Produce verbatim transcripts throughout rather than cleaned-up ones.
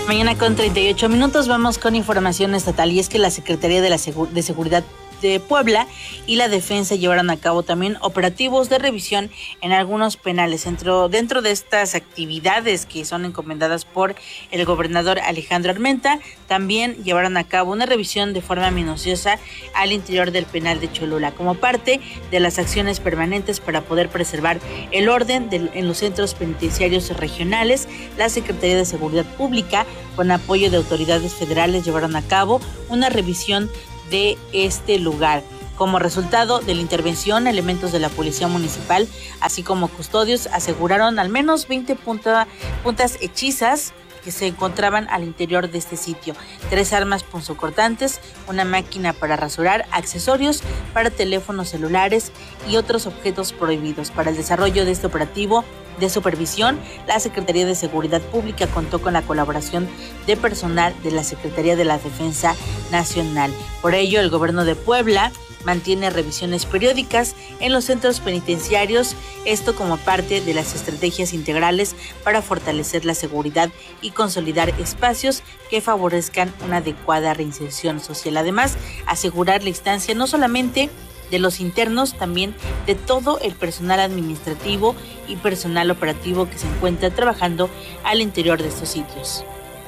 Mañana con treinta y ocho minutos vamos con información estatal, y es que la Secretaría de, la Segu- de Seguridad de Puebla y la Defensa llevaron a cabo también operativos de revisión en algunos penales. Dentro, dentro de estas actividades que son encomendadas por el gobernador Alejandro Armenta, también llevaron a cabo una revisión de forma minuciosa al interior del penal de Cholula, como parte de las acciones permanentes para poder preservar el orden de, en los centros penitenciarios regionales. La Secretaría de Seguridad Pública, con apoyo de autoridades federales, llevaron a cabo una revisión de este lugar. Como resultado de la intervención, elementos de la Policía Municipal, así como custodios, aseguraron al menos veinte punta, puntas hechizas que se encontraban al interior de este sitio, tres armas punzocortantes, una máquina para rasurar, accesorios para teléfonos celulares y otros objetos prohibidos. Para el desarrollo de este operativo de supervisión, la Secretaría de Seguridad Pública contó con la colaboración de personal de la Secretaría de la Defensa Nacional. Por ello, el gobierno de Puebla mantiene revisiones periódicas en los centros penitenciarios, esto como parte de las estrategias integrales para fortalecer la seguridad y consolidar espacios que favorezcan una adecuada reinserción social. Además, asegurar la instancia no solamente de los internos, también de todo el personal administrativo y personal operativo que se encuentra trabajando al interior de estos sitios.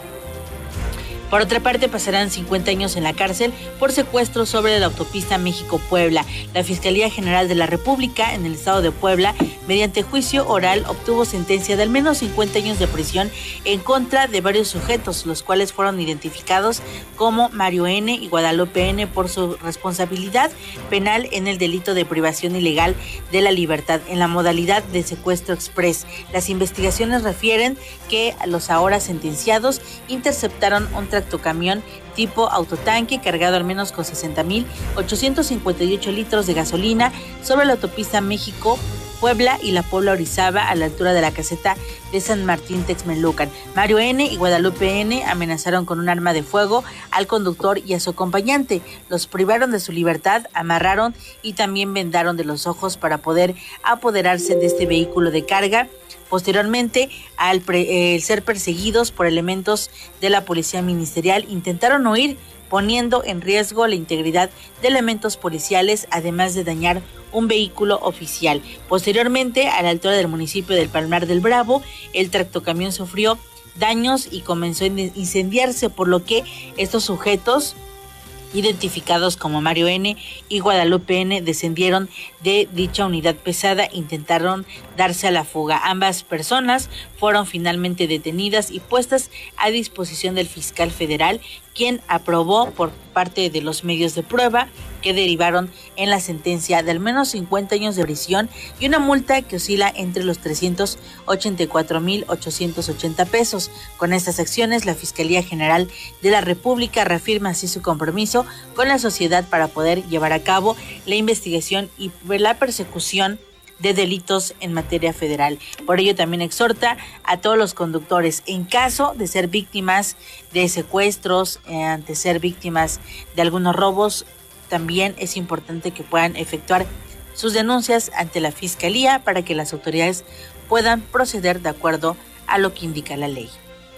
Por otra parte, pasarán cincuenta años en la cárcel por secuestro sobre la autopista México-Puebla. La Fiscalía General de la República en el estado de Puebla, mediante juicio oral, obtuvo sentencia de al menos cincuenta años de prisión en contra de varios sujetos, los cuales fueron identificados como Mario N. y Guadalupe N. por su responsabilidad penal en el delito de privación ilegal de la libertad en la modalidad de secuestro express. Las investigaciones refieren que los ahora sentenciados interceptaron un tractocamión tipo autotanque cargado al menos con sesenta mil ochocientos cincuenta y ocho litros de gasolina sobre la autopista México Puebla y la Puebla Orizaba, a la altura de la caseta de San Martín Texmelucan. Mario N. y Guadalupe N. amenazaron con un arma de fuego al conductor y a su acompañante. Los privaron de su libertad, amarraron y también vendaron de los ojos para poder apoderarse de este vehículo de carga. Posteriormente, al pre, eh, ser perseguidos por elementos de la Policía Ministerial, intentaron huir, poniendo en riesgo la integridad de elementos policiales, además de dañar un vehículo oficial. Posteriormente, a la altura del municipio del Palmar del Bravo, el tractocamión sufrió daños y comenzó a incendiarse, por lo que estos sujetos, identificados como Mario N. y Guadalupe N., descendieron de dicha unidad pesada e intentaron darse a la fuga. Ambas personas fueron finalmente detenidas y puestas a disposición del fiscal federal, quien aprobó por parte de los medios de prueba que derivaron en la sentencia de al menos cincuenta años de prisión y una multa que oscila entre los trescientos ochenta y cuatro mil ochocientos ochenta pesos. Con estas acciones, la Fiscalía General de la República reafirma así su compromiso con la sociedad para poder llevar a cabo la investigación y la persecución de delitos en materia federal. Por ello, también exhorta a todos los conductores, en caso de ser víctimas de secuestros, eh, ante ser víctimas de algunos robos, también es importante que puedan efectuar sus denuncias ante la Fiscalía para que las autoridades puedan proceder de acuerdo a lo que indica la ley.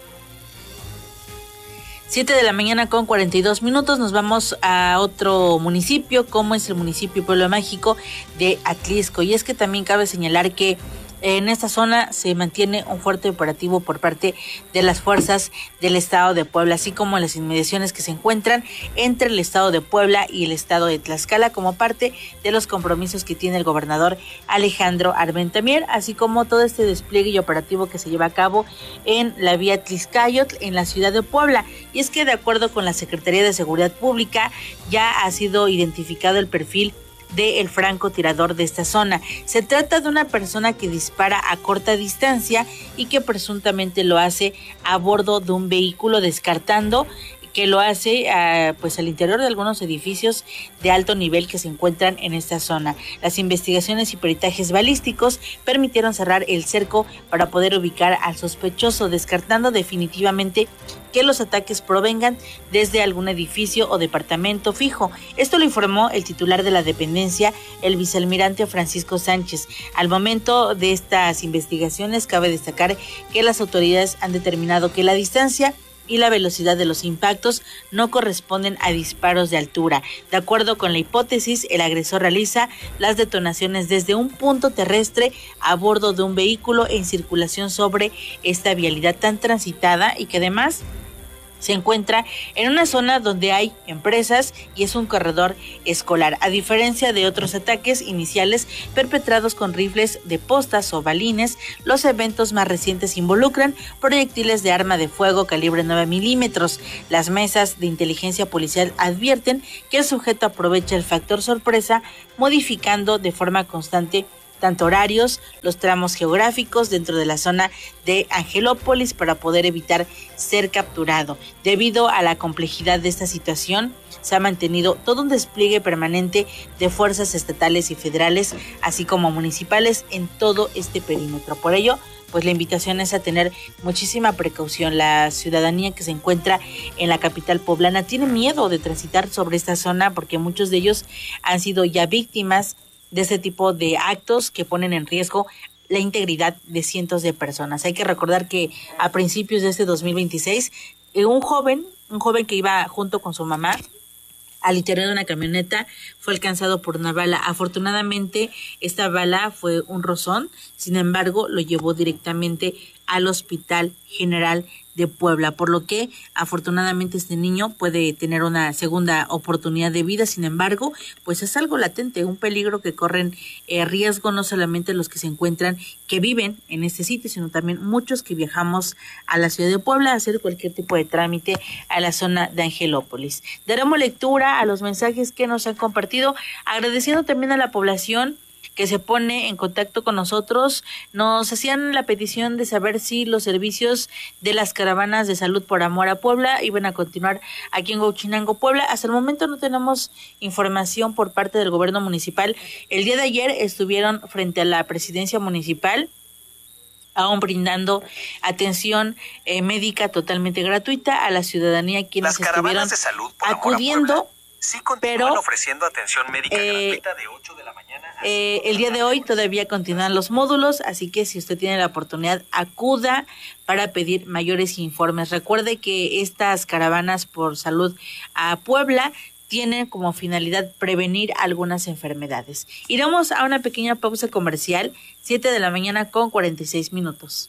siete de la mañana con cuarenta y dos minutos, nos vamos a otro municipio, como es el municipio Pueblo Mágico de Atlisco. Y es que también cabe señalar que en esta zona se mantiene un fuerte operativo por parte de las fuerzas del estado de Puebla, así como en las inmediaciones que se encuentran entre el estado de Puebla y el estado de Tlaxcala, como parte de los compromisos que tiene el gobernador Alejandro Armenta Mier, así como todo este despliegue y operativo que se lleva a cabo en la vía Tlixcayotl, en la ciudad de Puebla. Y es que de acuerdo con la Secretaría de Seguridad Pública, ya ha sido identificado el perfil del francotirador de esta zona. Se trata de una persona que dispara a corta distancia y que presuntamente lo hace a bordo de un vehículo, descartando que lo hace uh, pues al interior de algunos edificios de alto nivel que se encuentran en esta zona. Las investigaciones y peritajes balísticos permitieron cerrar el cerco para poder ubicar al sospechoso, descartando definitivamente que los ataques provengan desde algún edificio o departamento fijo. Esto lo informó el titular de la dependencia, el vicealmirante Francisco Sánchez. Al momento de estas investigaciones, cabe destacar que las autoridades han determinado que la distancia y la velocidad de los impactos no corresponden a disparos de altura. De acuerdo con la hipótesis, el agresor realiza las detonaciones desde un punto terrestre a bordo de un vehículo en circulación sobre esta vialidad tan transitada y que además se encuentra en una zona donde hay empresas y es un corredor escolar. A diferencia de otros ataques iniciales perpetrados con rifles de postas o balines, los eventos más recientes involucran proyectiles de arma de fuego calibre nueve milímetros. Las mesas de inteligencia policial advierten que el sujeto aprovecha el factor sorpresa, modificando de forma constante tanto horarios, los tramos geográficos dentro de la zona de Angelópolis para poder evitar ser capturado. Debido a la complejidad de esta situación, se ha mantenido todo un despliegue permanente de fuerzas estatales y federales, así como municipales en todo este perímetro. Por ello, pues la invitación es a tener muchísima precaución. La ciudadanía que se encuentra en la capital poblana tiene miedo de transitar sobre esta zona porque muchos de ellos han sido ya víctimas de este tipo de actos que ponen en riesgo la integridad de cientos de personas. Hay que recordar que a principios de este dos mil veintiséis, eh, un joven, un joven que iba junto con su mamá al interior de una camioneta fue alcanzado por una bala. Afortunadamente, esta bala fue un rozón, sin embargo, lo llevó directamente al Hospital General de Puebla, por lo que afortunadamente este niño puede tener una segunda oportunidad de vida. Sin embargo, pues es algo latente, un peligro que corren eh, riesgo no solamente los que se encuentran, que viven en este sitio, sino también muchos que viajamos a la ciudad de Puebla a hacer cualquier tipo de trámite a la zona de Angelópolis. Daremos lectura a los mensajes que nos han compartido, agradeciendo también a la población que se pone en contacto con nosotros. Nos hacían la petición de saber si los servicios de las caravanas de salud por amor a Puebla iban a continuar aquí en Huachinango, Puebla. Hasta el momento no tenemos información por parte del gobierno municipal. El día de ayer estuvieron frente a la presidencia municipal, aún brindando atención eh, médica totalmente gratuita a la ciudadanía, quienes las estuvieron de salud por acudiendo. Amor a Puebla sí continúan pero, ofreciendo atención médica eh, gratuita de ocho de la mañana. Eh, el día de hoy todavía continúan los módulos, así que si usted tiene la oportunidad, acuda para pedir mayores informes. Recuerde que estas caravanas por salud a Puebla tienen como finalidad prevenir algunas enfermedades. Iremos a una pequeña pausa comercial, siete de la mañana con cuarenta y seis minutos.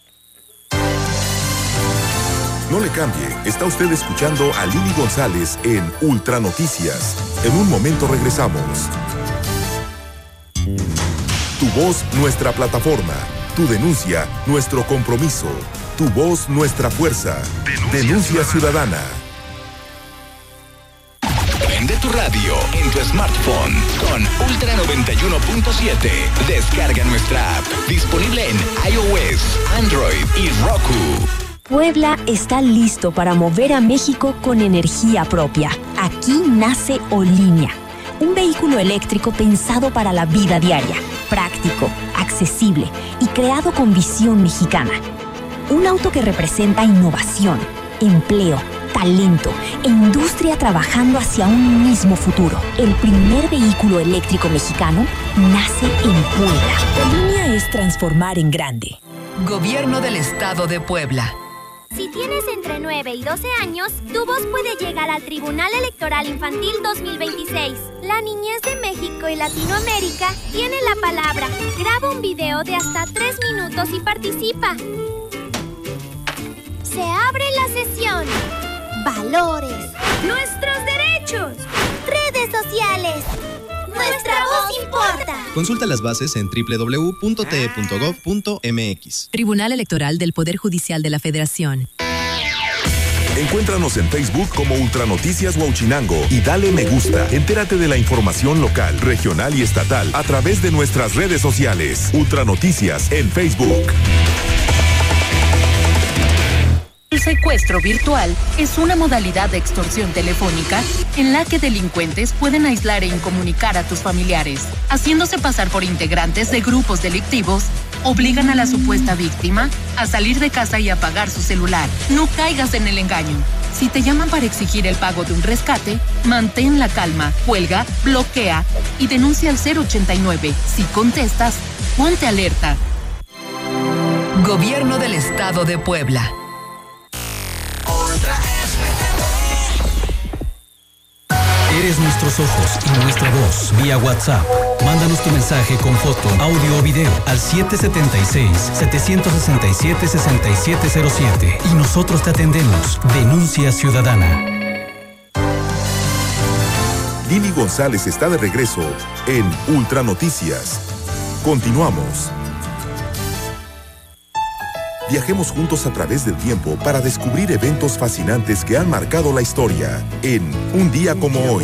No le cambie, está usted escuchando a Lili González en Ultra Noticias. En un momento regresamos. Tu voz, nuestra plataforma. Tu denuncia, nuestro compromiso. Tu voz, nuestra fuerza. Denuncia, Denuncia ciudadana. Prende tu radio en tu smartphone con Ultra noventa y uno punto siete. Descarga nuestra app, disponible en iOS, Android y Roku. Puebla está listo para mover a México con energía propia. Aquí nace Olinea, un vehículo eléctrico pensado para la vida diaria, práctico, accesible y creado con visión mexicana. Un auto que representa innovación, empleo, talento e industria trabajando hacia un mismo futuro. El primer vehículo eléctrico mexicano nace en Puebla. Olinea es transformar en grande. Gobierno del Estado de Puebla. Si tienes entre nueve y doce años, tu voz puede llegar al Tribunal Electoral Infantil dos mil veintiséis. La niñez de México y Latinoamérica tiene la palabra. Graba un video de hasta tres minutos y participa. Se abre la sesión. Valores. Nuestros derechos. Redes sociales. Nuestra voz importa. Consulta las bases en doble u doble u doble u punto t e punto gov punto m x. Tribunal Electoral del Poder Judicial de la Federación. Encuéntranos en Facebook como Ultranoticias Huachinango y dale me gusta. Entérate de la información local, regional y estatal a través de nuestras redes sociales. Ultranoticias en Facebook. El secuestro virtual es una modalidad de extorsión telefónica en la que delincuentes pueden aislar e incomunicar a tus familiares. Haciéndose pasar por integrantes de grupos delictivos, obligan a la supuesta víctima a salir de casa y apagar su celular. No caigas en el engaño. Si te llaman para exigir el pago de un rescate, mantén la calma, cuelga, bloquea y denuncia al cero ochenta y nueve. Si contestas, ponte alerta. Gobierno del Estado de Puebla. Eres nuestros ojos y nuestra voz vía WhatsApp. Mándanos tu mensaje con foto, audio o video al siete siete seis, siete seis siete, seis siete cero siete y nosotros te atendemos. Denuncia ciudadana. Lili González está de regreso en Ultra Noticias. Continuamos. Viajemos juntos a través del tiempo para descubrir eventos fascinantes que han marcado la historia en Un día como hoy.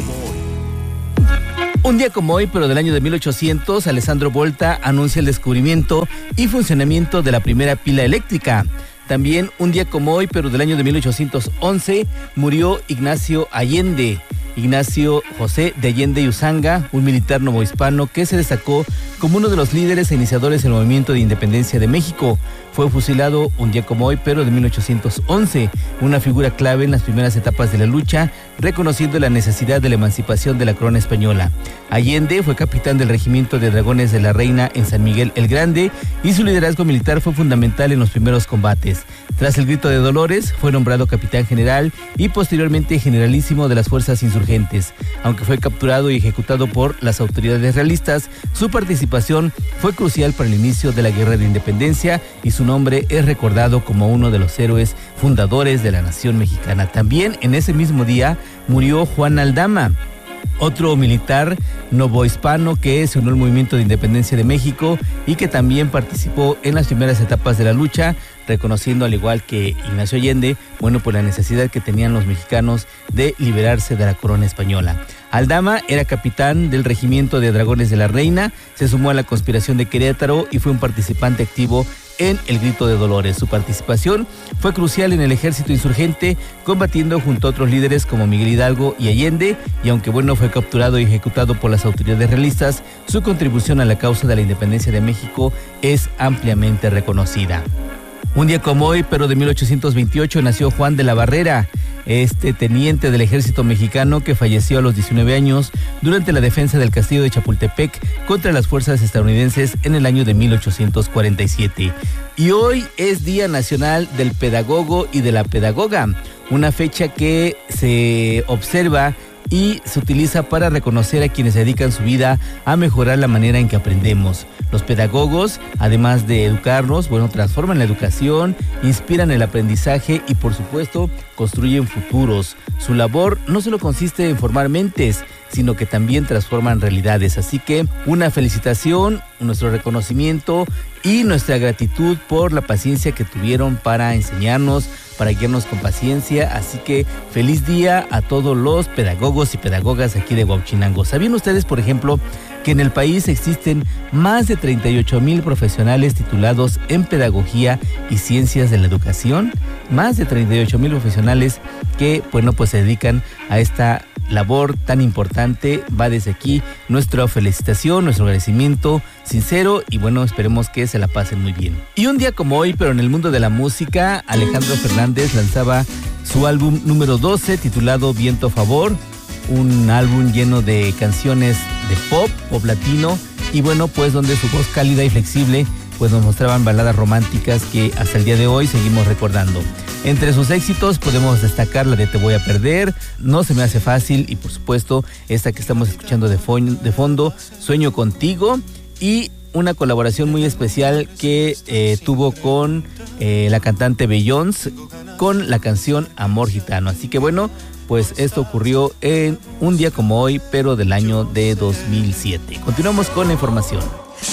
Un día como hoy, pero del año de mil ochocientos, Alessandro Volta anuncia el descubrimiento y funcionamiento de la primera pila eléctrica. También un día como hoy, pero del año de mil ochocientos once, murió Ignacio Allende. Ignacio José de Allende y Usanga, un militar novohispano que se destacó como uno de los líderes e iniciadores del movimiento de independencia de México. Fue fusilado un día como hoy, pero de mil ochocientos once, una figura clave en las primeras etapas de la lucha, reconociendo la necesidad de la emancipación de la corona española. Allende fue capitán del regimiento de dragones de la Reina en San Miguel el Grande y su liderazgo militar fue fundamental en los primeros combates. Tras el grito de Dolores, fue nombrado capitán general y posteriormente generalísimo de las fuerzas insurgentes. Aunque fue capturado y ejecutado por las autoridades realistas, su participación fue crucial para el inicio de la Guerra de Independencia y su nombre es recordado como uno de los héroes fundadores de la nación mexicana. También en ese mismo día murió Juan Aldama, otro militar novohispano que se unió al movimiento de independencia de México y que también participó en las primeras etapas de la lucha, reconociendo al igual que Ignacio Allende, bueno, por la necesidad que tenían los mexicanos de liberarse de la corona española. Aldama era capitán del regimiento de dragones de la Reina, se sumó a la conspiración de Querétaro y fue un participante activo en el grito de Dolores. Su participación fue crucial en el ejército insurgente, combatiendo junto a otros líderes como Miguel Hidalgo y Allende, y aunque bueno fue capturado y ejecutado por las autoridades realistas, su contribución a la causa de la independencia de México es ampliamente reconocida. Un día como hoy, pero de mil ochocientos veintiocho, nació Juan de la Barrera, este teniente del ejército mexicano que falleció a los diecinueve años durante la defensa del castillo de Chapultepec contra las fuerzas estadounidenses en el año de mil ochocientos cuarenta y siete. Y hoy es Día Nacional del Pedagogo y de la Pedagoga, una fecha que se observa y se utiliza para reconocer a quienes dedican su vida a mejorar la manera en que aprendemos. Los pedagogos, además de educarnos, bueno, transforman la educación, inspiran el aprendizaje y, por supuesto, construyen futuros. Su labor no solo consiste en formar mentes, sino que también transforman realidades. Así que una felicitación, nuestro reconocimiento y nuestra gratitud por la paciencia que tuvieron para enseñarnos, para guiarnos con paciencia. Así que feliz día a todos los pedagogos y pedagogas aquí de Huauchinango. ¿Sabían ustedes, por ejemplo, que en el país existen más de treinta y ocho mil profesionales titulados en pedagogía y ciencias de la educación? Más de treinta y ocho mil profesionales que, bueno, pues se dedican a esta labor tan importante. Va desde aquí nuestra felicitación, nuestro agradecimiento sincero y bueno, esperemos que se la pasen muy bien. Y un día como hoy, pero en el mundo de la música, Alejandro Fernández lanzaba su álbum número doce titulado Viento a Favor, un álbum lleno de canciones de pop, pop latino y bueno, pues donde su voz cálida y flexible pues nos mostraban baladas románticas que hasta el día de hoy seguimos recordando. Entre sus éxitos podemos destacar la de Te Voy a Perder, No Se Me Hace Fácil y por supuesto esta que estamos escuchando de, fo- de fondo, Sueño Contigo, y una colaboración muy especial que eh, tuvo con eh, la cantante Beyoncé con la canción Amor Gitano. Así que bueno, pues esto ocurrió en un día como hoy, pero del año de dos mil siete. Continuamos con la información.